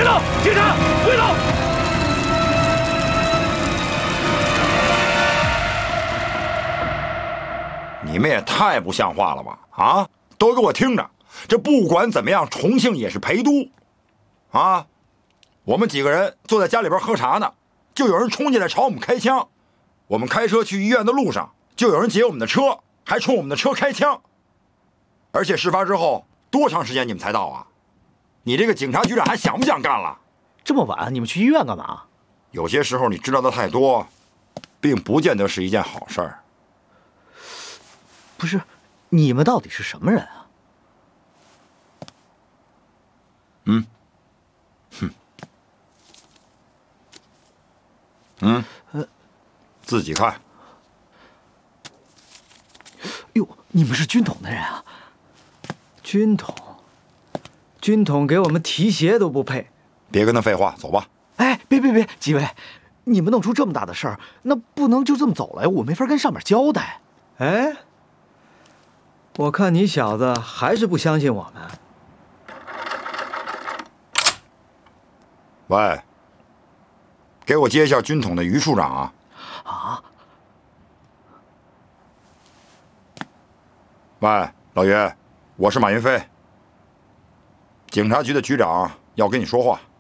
头！警察，回头！ 你们也太不像话了吧！啊，都给我听着，这不管怎么样，重庆也是陪都，啊，我们几个人坐在家里边喝茶呢，就有人冲进来朝我们开枪。我们开车去医院的路上，就有人劫我们的车，还冲我们的车开枪。而且事发之后多长时间你们才到啊？你这个警察局长还想不想干了？ 这么晚你们去医院干嘛？ 有些时候你知道的太多，并不见得是一件好事儿。 不是，你们到底是什么人啊？ 自己看。 哟，你们是军统的人啊？军统给我们提鞋都不配。 别跟他废话，走吧。 哎，别，几位，你们弄出这么大的事儿，那不能就这么走了呀，我没法跟上面交代。 哎，我看你小子还是不相信我们。 喂，给我接一下军统的于处长啊。 啊？ 喂，老于，我是马云飞，警察局的局长要跟你说话。